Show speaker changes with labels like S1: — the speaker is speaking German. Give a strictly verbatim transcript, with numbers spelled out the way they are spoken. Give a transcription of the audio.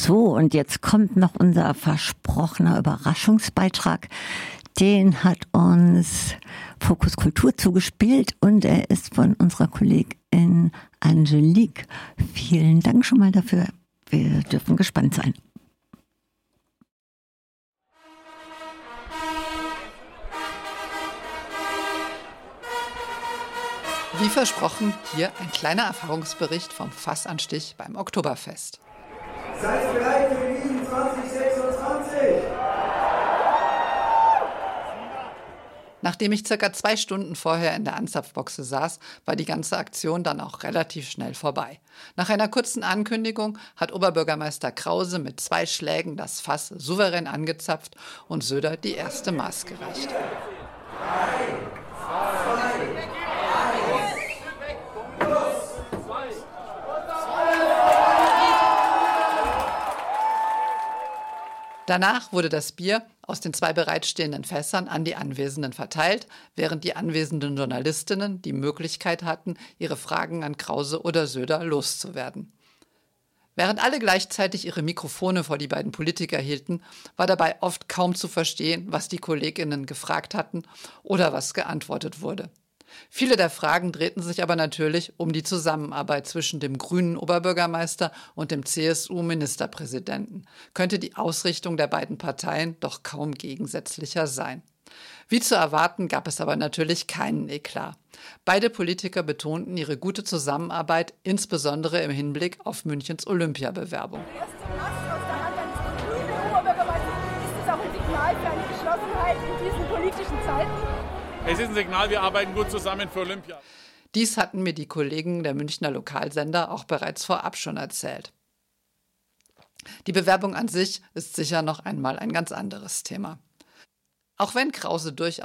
S1: So, und jetzt kommt noch unser versprochener Überraschungsbeitrag. Den hat uns Fokus Kultur zugespielt und er ist von unserer Kollegin Angelique. Vielen Dank schon mal dafür. Wir dürfen gespannt sein.
S2: Wie versprochen, hier ein kleiner Erfahrungsbericht vom Fassanstich beim Oktoberfest.
S3: Seid bereit für Wiesn zwanzig sechsundzwanzig!
S2: Nachdem ich circa zwei Stunden vorher in der Anzapfboxe saß, war die ganze Aktion dann auch relativ schnell vorbei. Nach einer kurzen Ankündigung hat Oberbürgermeister Krause mit zwei Schlägen das Fass souverän angezapft und Söder die erste Maß gereicht. Danach wurde das Bier aus den zwei bereitstehenden Fässern an die Anwesenden verteilt, während die anwesenden Journalistinnen die Möglichkeit hatten, ihre Fragen an Krause oder Söder loszuwerden. Während alle gleichzeitig ihre Mikrofone vor die beiden Politiker hielten, war dabei oft kaum zu verstehen, was die KollegInnen gefragt hatten oder was geantwortet wurde. Viele der Fragen drehten sich aber natürlich um die Zusammenarbeit zwischen dem grünen Oberbürgermeister und dem C S U-Ministerpräsidenten. Könnte die Ausrichtung der beiden Parteien doch kaum gegensätzlicher sein. Wie zu erwarten, gab es aber natürlich keinen Eklat. Beide Politiker betonten ihre gute Zusammenarbeit, insbesondere im Hinblick auf Münchens Olympiabewerbung.
S4: Der erste Ast aus der Hand eines grünen Oberbürgermeisters, ist es auch ein Signal für eine Geschlossenheit in diesen politischen Zeiten?
S5: Es ist ein Signal, wir arbeiten gut zusammen für Olympia.
S2: Dies hatten mir die Kollegen der Münchner Lokalsender auch bereits vorab schon erzählt. Die Bewerbung an sich ist sicher noch einmal ein ganz anderes Thema. Auch wenn Krause durchaus